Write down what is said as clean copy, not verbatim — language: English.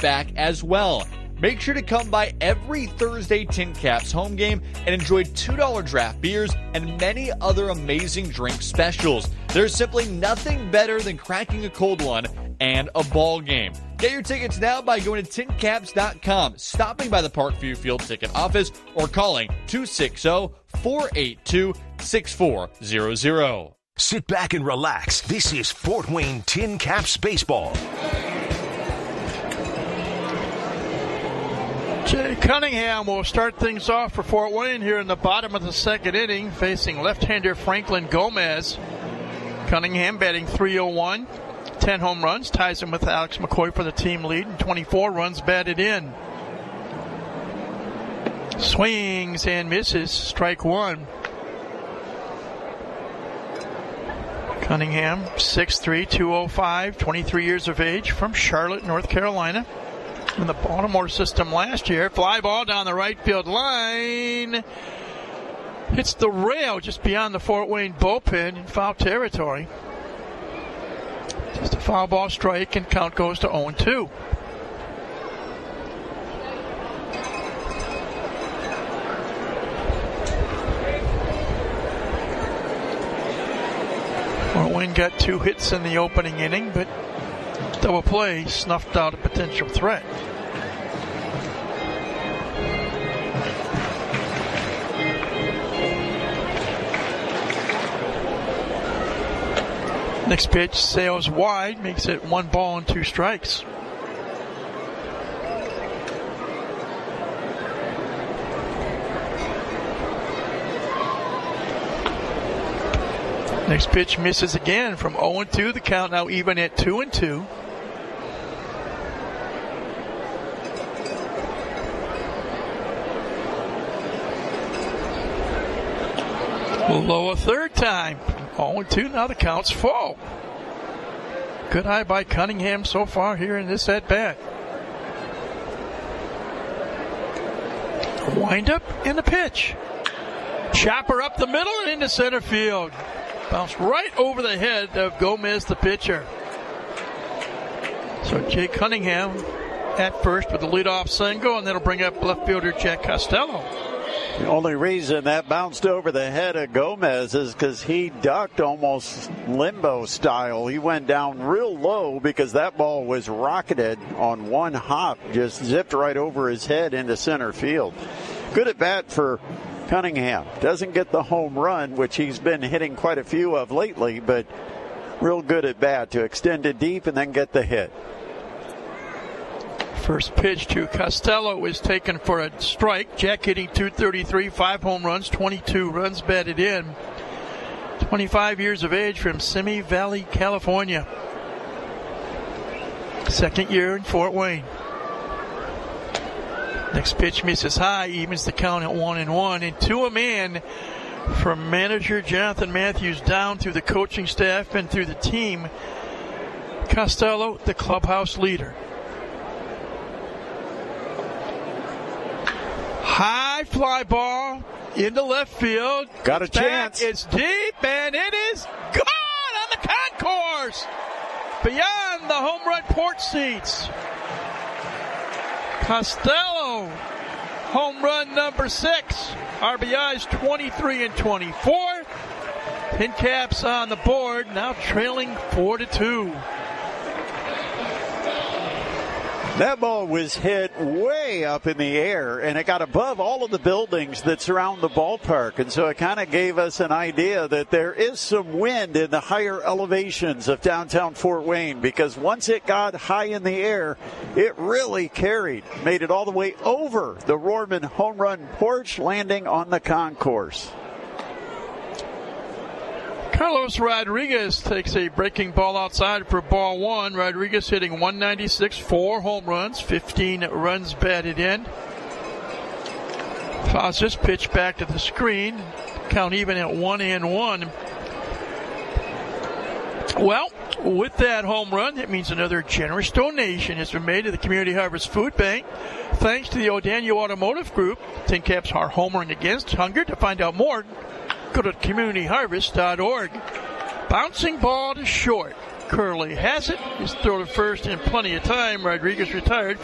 back as well. Make sure to come by every Thursday Tin Caps home game and enjoy $2 draft beers and many other amazing drink specials. There's simply nothing better than cracking a cold one and a ball game. Get your tickets now by going to tincaps.com, stopping by the Parkview Field ticket office, or calling 260-482-6400. Sit back and relax. This is Fort Wayne Tin Caps baseball. Jay Cunningham will start things off for Fort Wayne here in the bottom of the second inning, facing left-hander Franklin Gomez. Cunningham batting .301, 10 home runs, ties him with Alex McCoy for the team lead, and 24 runs batted in. Swings and misses, strike one. Cunningham, 6'3", 205, 23 years of age, from Charlotte, North Carolina. In the Baltimore system last year. Fly ball down the right field line. Hits the rail just beyond the Fort Wayne bullpen in foul territory. Just a foul ball strike, and count goes to 0-2. Fort Wayne got 2 hits in the opening inning, but double play snuffed out a potential threat. Next pitch sails wide, makes it 1 ball and 2 strikes. Next pitch misses again from 0-2. The count now even at 2-2. Low a third time. 0-2. Now the count's full. Good eye by Cunningham so far here in this at bat. Wind up in the pitch. Chopper up the middle and into center field. Bounced right over the head of Gomez, the pitcher. So Jay Cunningham at first with the leadoff single, and that'll bring up left fielder Jack Costello. The only reason that bounced over the head of Gomez is because he ducked almost limbo style. He went down real low because that ball was rocketed on one hop, just zipped right over his head into center field. Good at bat for Cunningham. Doesn't get the home run, which he's been hitting quite a few of lately, but real good at bat to extend it deep and then get the hit. First pitch to Costello is taken for a strike. Jack hitting .233, 5 home runs, 22 runs batted in. 25 years of age from Simi Valley, California. Second year in Fort Wayne. Next pitch misses high, evens the count at 1-1. And to a man from manager Jonathan Matthews down through the coaching staff and through the team. Costello, the clubhouse leader. High fly ball into left field. Got a chance. It's deep, and it is gone on the concourse. Beyond the home run porch seats. Costello, home run number 6. RBIs 23 and 24. Tin Caps on the board, now trailing 4-2. That ball was hit way up in the air, and it got above all of the buildings that surround the ballpark. And so it kind of gave us an idea that there is some wind in the higher elevations of downtown Fort Wayne, because once it got high in the air, it really carried, made it all the way over the Rohrman home run porch, landing on the concourse. Carlos Rodriguez takes a breaking ball outside for ball 1. Rodriguez hitting .196, 4 home runs, 15 runs batted in. Fouls this pitch back to the screen. Count even at 1-1. Well, with that home run, that means another generous donation has been made to the Community Harvest Food Bank. Thanks to the O'Daniel Automotive Group. Tin Caps are homering against hunger. To find out more, go to communityharvest.org. Bouncing ball to short. Curley has it. He's thrown to first in plenty of time. Rodriguez retired.